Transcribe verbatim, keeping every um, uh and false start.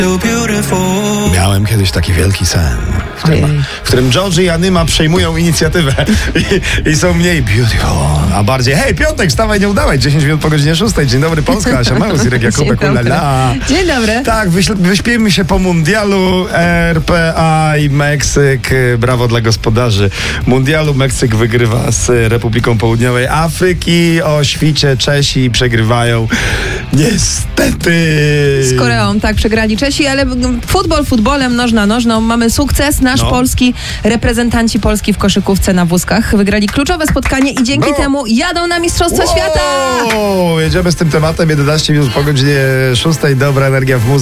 Miałem kiedyś taki wielki sen, w którym, w którym George i Anyma przejmują inicjatywę i, i są mniej beautiful, a bardziej hej, piątek, wstawaj, nie udawaj, dziesięć minut po godzinie szóstej. Dzień dobry Polska, Asia Małys, Irek Jakubek, ulala. Dzień dobry. Tak, wyśl- wyśpijmy się po mundialu, R P A i Meksyk, brawo dla gospodarzy mundialu. Meksyk wygrywa z Republiką Południowej Afryki, o świcie Czesi przegrywają niestety Z Koreą, tak, przegrali Czesi, ale futbol futbolem, nożna nożną. Mamy sukces, nasz no. polski, reprezentanci Polski w koszykówce na wózkach wygrali kluczowe spotkanie i dzięki no. temu jadą na Mistrzostwa wow. Świata! Jedziemy z tym tematem jedenaście minut po godzinie szóstej. Dobra energia w muzyce.